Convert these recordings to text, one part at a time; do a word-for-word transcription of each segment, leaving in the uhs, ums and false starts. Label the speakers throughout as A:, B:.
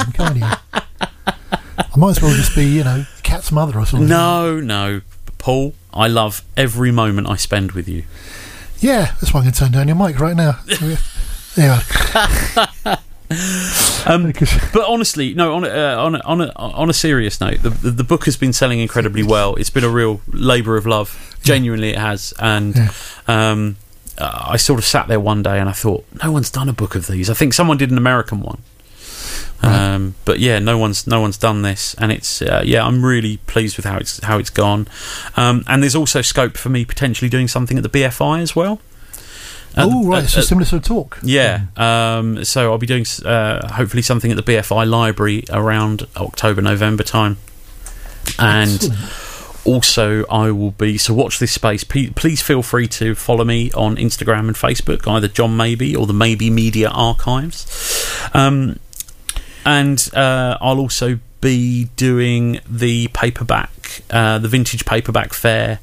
A: can't you? I might as well just be, you know, Cat's mother or something.
B: No, no. Paul, I love every moment I spend with you.
A: Yeah, that's why I can turn down your mic right now. Yeah.
B: um, but honestly, no. On a, uh, on a, on a, on a serious note, the, the the book has been selling incredibly well. It's been a real labour of love. Genuinely, it has. And
A: yeah.
B: um, uh, I sort of sat there one day and I thought, no one's done a book of these. I think someone did an American one.
A: Right.
B: Um, but yeah, no one's no one's done this, and it's uh, yeah, I'm really pleased with how it's how it's gone. Um, and there's also scope for me potentially doing something at the B F I as well.
A: Oh, right,
B: uh,
A: so
B: uh,
A: similar sort of talk.
B: Yeah, um, so I'll be doing uh, hopefully something at the B F I library around October, November time. And
A: Excellent.
B: also I will be, so watch this space. P- please feel free to follow me on Instagram and Facebook, either John Maybe or the Maybe Media Archives. Um, and uh, I'll also be doing the paperback, uh, the vintage paperback fair,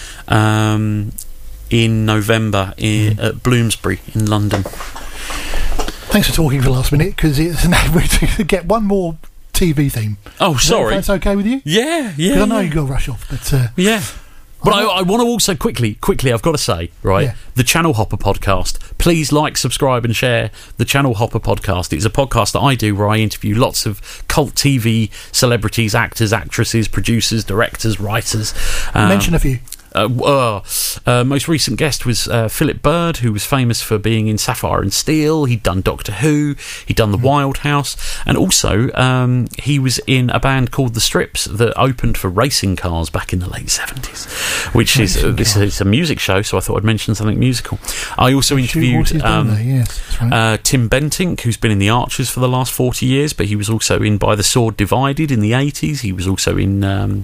B: um, in November in, mm. at Bloomsbury in London.
A: Thanks for talking for the last minute, because it's to get one more T V theme.
B: Oh, sorry.
A: If that's okay with you?
B: Yeah, yeah.
A: Because I know
B: yeah.
A: you've got to rush off, but uh,
B: yeah. But I, I want to also quickly, quickly, I've got to say, right,
A: yeah.
B: the Channel Hopper podcast. Please like, subscribe, and share the Channel Hopper podcast. It's a podcast that I do where I interview lots of cult T V celebrities, actors, actresses, producers, directors, writers. Um,
A: Mention a few.
B: Uh, uh, uh, most recent guest was uh, Philip Bird, who was famous for being in Sapphire and Steel. He'd done Doctor Who, he'd done The mm. Wild House, and also um, he was in a band called The Strips that opened for racing cars back in the late seventies, which racing is uh, this is a music show, so I thought I'd mention something musical. I also interviewed um,
A: yes, right.
B: uh, Tim Bentinck, who's been in The Archers for the last forty years, but he was also in By the Sword Divided in the eighties. He was also in um,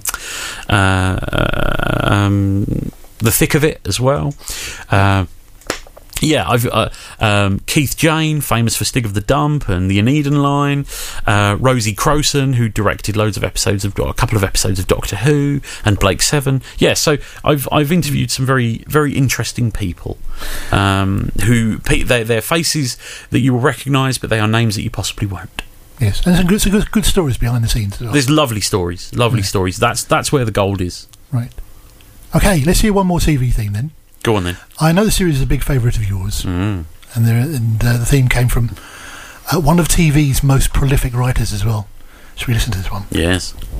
B: uh, um, The Thick of It as well. Uh, yeah, I've uh, um, Keith Jane, famous for Stig of the Dump and the Aeneiden Line. Uh, Rosie Crowson, who directed loads of episodes of a couple of episodes of Doctor Who, and Blake Seven. Yeah, so I've I've interviewed some very very interesting people, um, who they're, they're faces that you will recognise, but they are names that you possibly won't.
A: Yes, and some good, some good, good stories behind the scenes as well.
B: There's lovely stories, lovely yeah. stories. That's that's where the gold is.
A: Right. Okay, let's hear one more T V theme then.
B: Go on then.
A: I know the series is a big favourite of yours,
B: mm.
A: and, there, and uh, the theme came from uh, one of T V's most prolific writers as well. Should we listen to this one?
B: Yes.